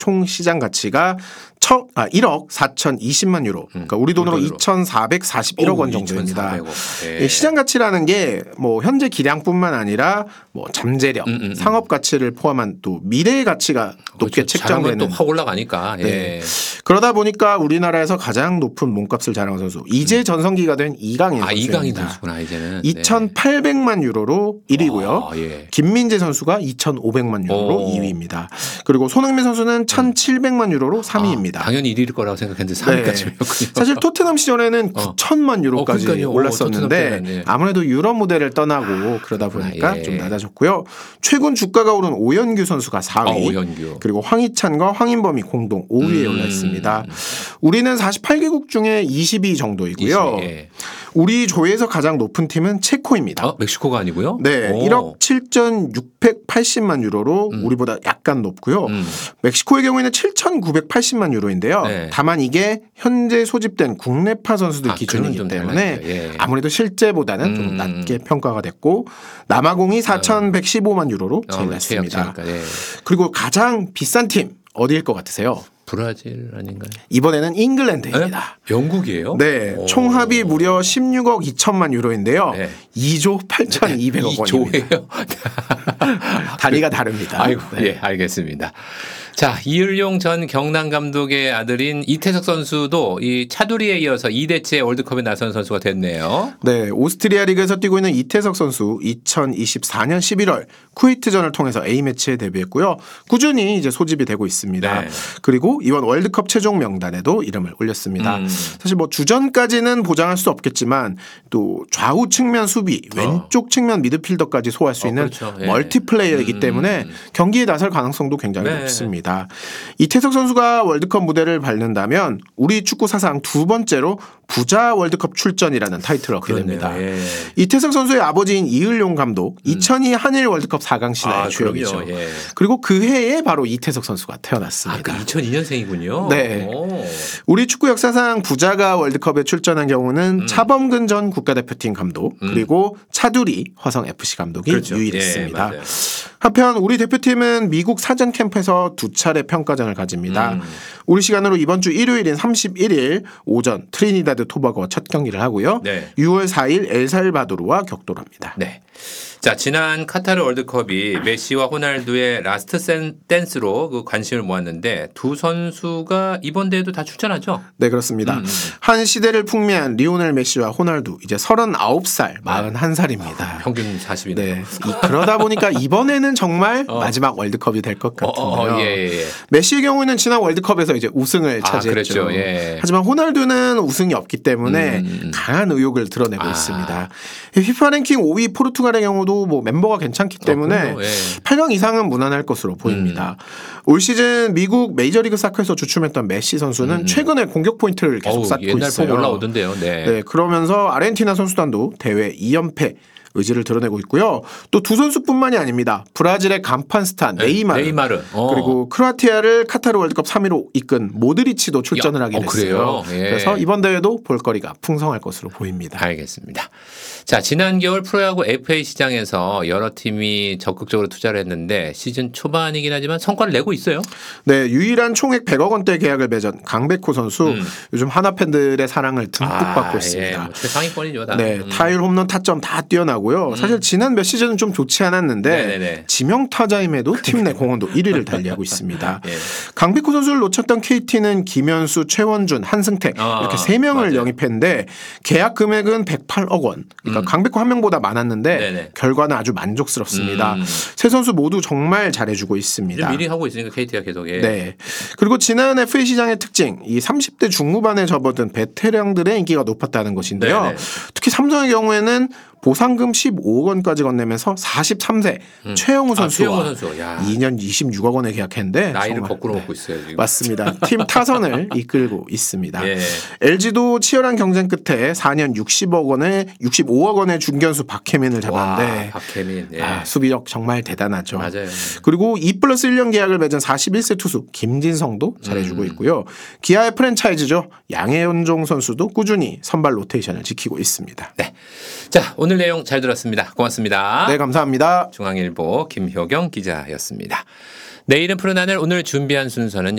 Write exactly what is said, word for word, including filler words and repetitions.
총 시장 가치가 천, 아, 일억 사천이십만 유로. 그러니까 우리 돈으로 우리 돈으로. 이천사백사십일억 원 정도입니다. 이천사백억. 예, 시장 가치라는 게 뭐 현재 기량뿐만 아니라 뭐 잠재력, 음, 음, 음. 상업 가치를 포함한 또 미래의 가치가 높게 그렇죠. 잘하면 책정되는. 또 확 올라가니까. 예. 네. 그러다 보니까 우리나라에서 가장 높은 몸값을 자랑한 선수 이제 전성기가 된 이강인 아 선수입니다. 이강인 선수구나 이제는. 이천팔백만 유로로 일 위고요. 아, 예. 김민재 선수가 이천오백만 유로로 오. 이 위입니다. 그리고 손흥민 선수는 천칠백만 유로로 삼 위입니다. 아, 당연히 일 위일 거라고 생각했는데 삼 위까지 네. 올렸군요. 사실 토트넘 시절에는 어. 구천만 유로까지 어, 그러니까요. 올랐었는데 오, 토트넘 때는, 예. 아무래도 유럽 무대를 떠나고 그러다 보니까 예. 좀 낮아졌고요. 최근 주가가 오른 오연규 선수가 사 위, 아, 오연규. 그리고 황희찬과 황인범이 공동 오 위에 음. 올라 있습니다. 우리는 사십팔 개국 중에 이십 위 정도이고요. 이십 위, 예. 우리 조에서 가장 높은 팀은 체코입니다. 어, 멕시코가 아니고요? 네, 오. 일억 칠천육백팔십만 유로로 음. 우리보다 약간 높고요. 음. 멕시코의 경우에는 칠천구백팔십만 유로인데요. 네. 다만 이게 현재 소집된 국내파 선수들 아, 기준이기 그건 좀 때문에 달라요. 예. 아무래도 실제보다는 좀 음. 낮게 평가가 됐고 남아공이 사천백십오만 유로로 제일 어, 낮습니다. 최약체니까, 예. 그리고 가장 비싼 팀 어디일 것 같으세요? 브라질 아닌가요? 이번에는 잉글랜드입니다. 예? 영국이에요? 네, 오. 총합이 무려 십육억 이천만 유로인데요. 네. 이조 팔천이백억 원입니다. 이조예요? 단위가 다릅니다. 아이고, 네. 예, 알겠습니다. 자, 이을용 전 경남 감독의 아들인 이태석 선수도 이 차두리에 이어서 이 대째 월드컵에 나선 선수가 됐네요. 네, 오스트리아 리그에서 뛰고 있는 이태석 선수 이천이십사 년 십일월 쿠웨이트전을 통해서 A매치에 데뷔했고요. 꾸준히 이제 소집이 되고 있습니다. 네. 그리고 이번 월드컵 최종 명단에도 이름을 올렸습니다. 음. 사실 뭐 주전까지는 보장할 수 없겠지만 또 좌우 측면 수비, 어. 왼쪽 측면 미드필더까지 소화할 수 어, 있는 그렇죠. 예. 멀티플레이어이기 음. 때문에 경기에 나설 가능성도 굉장히 네. 높습니다. 이태석 선수가 월드컵 무대를 밟는다면 우리 축구 사상 두 번째로 부자 월드컵 출전이라는 타이틀을 얻게 그렇네요. 됩니다. 예. 이태석 선수의 아버지인 이을용 감독 이천이 한일 월드컵 사 강 신화의 아, 주역이죠. 그럼요. 예. 그리고 그 해에 바로 이태석 선수가 아, 태어났습니다. 그 이천이 년생이군요. 네. 오. 우리 축구 역사상 부자가 월드컵에 출전한 경우는 음. 차범근 전 국가대표팀 감독 음. 그리고 차두리 화성에프씨 감독이 그렇죠. 유일했습니다. 예, 맞아요. 한편 우리 대표팀은 미국 사전 캠프에서 두 차례 평가전을 가집니다. 음. 우리 시간으로 이번 주 일요일인 삼십일 일 오전 트리니다드 토바고와 첫 경기를 하고요. 네. 유월 사 일 엘살바도르와 격돌합니다. 네. 자, 지난 카타르 월드컵이 메시와 호날두의 라스트 센- 댄스로 그 관심을 모았는데 두 선수가 이번 대회도 다 출전하죠? 네, 그렇습니다. 음, 음. 한 시대를 풍미한 리오넬 메시와 호날두 이제 서른아홉 살, 마흔한 살입니다. 평균 사십이네요. 네. 이- 그러다 보니까 이번에는 정말 어. 마지막 월드컵이 될 것 어, 같은데요. 어, 예, 예, 예. 메시의 경우에는 지난 월드컵에서 이제 우승을 아, 차지했죠. 그랬죠. 예. 하지만 호날두는 우승이 없기 때문에 음, 음. 강한 의욕을 드러내고 아. 있습니다. 피파 랭킹 오 위 포르투갈의 경우도 뭐 멤버가 괜찮기 때문에 어, 그럼요. 예. 팔 강 이상은 무난할 것으로 보입니다. 음. 올 시즌 미국 메이저리그 사커에서 주춤했던 메시 선수는 최근에 공격 포인트를 계속 음. 어우, 쌓고 옛날 있어요. 폼 올라오던데요. 네. 네, 그러면서 아르헨티나 선수단도 대회 이 연패 의지를 드러내고 있고요. 또 두 선수뿐만이 아닙니다. 브라질의 간판 스타 네이마르, 네이마르. 어. 그리고 크로아티아를 카타르 월드컵 삼 위로 이끈 모드리치도 출전을 야, 하게 어, 됐어요. 그래요? 예. 그래서 이번 대회도 볼거리가 풍성할 것으로 보입니다. 알겠습니다. 자, 지난 겨울 프로야구 에프에이 시장에서 여러 팀이 적극적으로 투자를 했는데 시즌 초반이긴 하지만 성과를 내고 있어요. 네, 유일한 총액 백억 원대 계약을 맺은 강백호 선수 음. 요즘 하나 팬들의 사랑을 듬뿍 아, 받고 예, 있습니다. 뭐 최상위권이죠. 다. 네, 음. 타율, 홈런, 타점 다 뛰어나고요. 사실 지난 몇 시즌은 좀 좋지 않았는데 네네네. 지명 타자임에도 팀 내 공헌도 일 위를 달리하고 있습니다. 예. 강백호 선수를 놓쳤던 케이티는 김현수, 최원준, 한승택 아, 이렇게 세 명을 맞아요. 영입했는데 계약 금액은 백팔억 원. 그러니까 음. 강백호 한 명보다 많았는데 네네. 결과는 아주 만족스럽습니다. 음. 세 선수 모두 정말 잘해주고 있습니다. 미리 하고 있으니까 케이티가 계속. 예. 네. 그리고 지난 에프에이 시장의 특징, 이 삼십 대 중후반에 접어든 베테랑들의 인기가 높았다는 것인데요. 네네. 특히 삼성의 경우에는 보상금 십오억 원까지 건네면서 사십삼 세 최영우 아, 선수와 최영우 선수. 야. 이 년 이십육억 원에 계약했는데 나이를 정말, 거꾸로 네, 먹고 있어요. 지금. 맞습니다. 팀 타선을 이끌고 있습니다. 예. 엘지도 치열한 경쟁 끝에 사 년 육십억 원에 육십오억 원의 중견수 박혜민을 와, 잡았는데 박혜민. 예. 아, 수비력 정말 대단하죠. 맞아요. 그리고 이 플러스 일 년 계약을 맺은 사십일 세 투수 김진성도 잘해주고 음. 있고요. 기아의 프랜차이즈죠. 양혜연종 선수도 꾸준히 선발 로테이션을 지키고 있습니다. 네. 자, 오늘 내용 잘 들었습니다. 고맙습니다. 네, 감사합니다. 중앙일보 김효경 기자였습니다. 내일은 푸른 하늘, 오늘 준비한 순서는